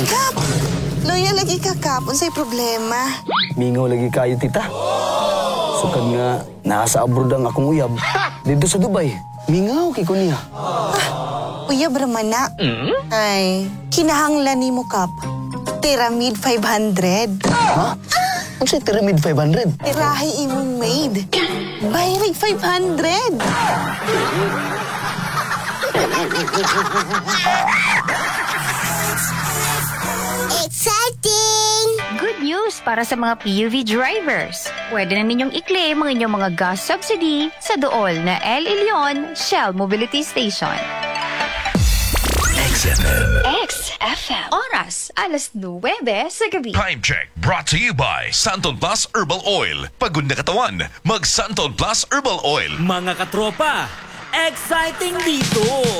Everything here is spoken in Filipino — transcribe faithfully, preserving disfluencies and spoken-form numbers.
Uy, Kap! Loya lagi ka, Kap. Unsay problema? Mingaw lagi kayo, tita. Sukad nga, nasa abroad ang akong uyab. Dito sa Dubai, mingaw kay ko niya. Uyab raman na. Ay, kinahanglan ni mo, Kap. Pyramid five hundred. Ha? Ang sa Pyramid five hundred? Tirahi imong maid. Bayrig five hundred. Exciting! Good news para sa mga P U V drivers. Pwede na ninyong i-claim ang inyong mga gas subsidy sa dool na El Elyon Shell Mobility Station. X F M. X F M. Oras, alas nuwebe sa gabi. Time check brought to you by Santon Plus Herbal Oil. Pagod na katawan, mag Santon Plus Herbal Oil. Mga katropa, exciting dito!